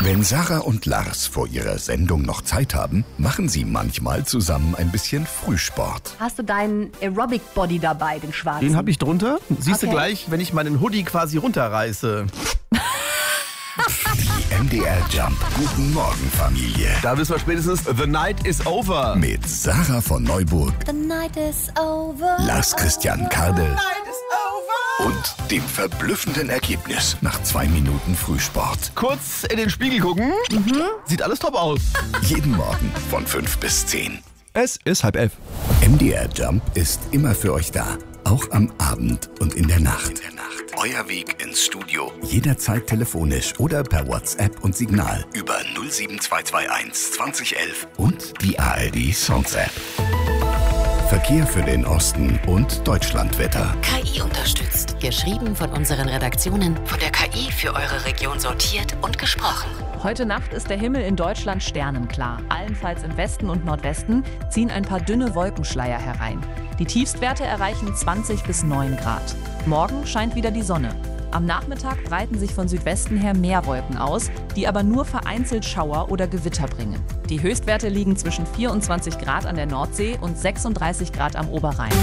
Wenn Sarah und Lars vor ihrer Sendung noch Zeit haben, machen sie manchmal zusammen ein bisschen Frühsport. Hast du deinen Aerobic-Body dabei, den schwarzen? Den habe ich drunter. Siehst du Okay. gleich, wenn ich meinen Hoodie quasi runterreiße. Die MDR Jump Guten Morgen Familie. Da wissen wir spätestens, the night is over. Mit Sarah von Neuburg, The night is over. Lars Christian Kardel und dem verblüffenden Ergebnis nach 2 Minuten Frühsport. Kurz in den Spiegel gucken. Sieht alles top aus. Jeden Morgen von 5 bis 10. Es ist 10:30. MDR Jump ist immer für euch da. Auch am Abend und in der Nacht. Euer Weg ins Studio. Jederzeit telefonisch oder per WhatsApp und Signal über 07221 2011 und die ARD Songs App. Verkehr für den Osten und Deutschlandwetter. KI unterstützt. Geschrieben von unseren Redaktionen, von der KI für eure Region sortiert und gesprochen. Heute Nacht ist der Himmel in Deutschland sternenklar. Allenfalls im Westen und Nordwesten ziehen ein paar dünne Wolkenschleier herein. Die Tiefstwerte erreichen 20 bis 9 Grad. Morgen scheint wieder die Sonne. Am Nachmittag breiten sich von Südwesten her mehr Wolken aus, die aber nur vereinzelt Schauer oder Gewitter bringen. Die Höchstwerte liegen zwischen 24 Grad an der Nordsee und 36 Grad am Oberrhein.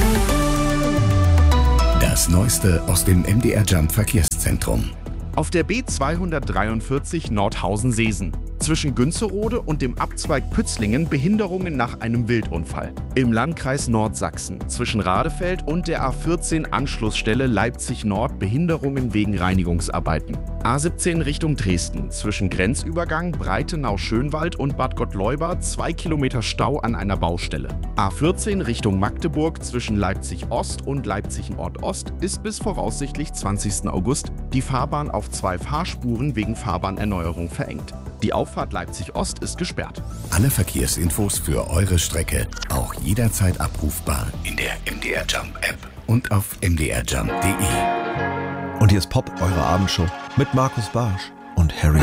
Das Neueste aus dem MDR Jump Verkehrszentrum. Auf der B243 Nordhausen-Seesen. Zwischen Günzerode und dem Abzweig Pützlingen Behinderungen nach einem Wildunfall. Im Landkreis Nordsachsen zwischen Radefeld und der A14 Anschlussstelle Leipzig Nord Behinderungen wegen Reinigungsarbeiten. A17 Richtung Dresden zwischen Grenzübergang Breitenau-Schönwald und Bad Gottleuba 2 Kilometer Stau an einer Baustelle. A14 Richtung Magdeburg zwischen Leipzig Ost und Leipzig Nordost ist bis voraussichtlich 20. August die Fahrbahn auf 2 Fahrspuren wegen Fahrbahnerneuerung verengt. Die Auffahrt Leipzig-Ost ist gesperrt. Alle Verkehrsinfos für eure Strecke auch jederzeit abrufbar in der MDR Jump App und auf mdrjump.de. Und hier ist Pop, eure Abendshow mit Markus Barsch und Harry.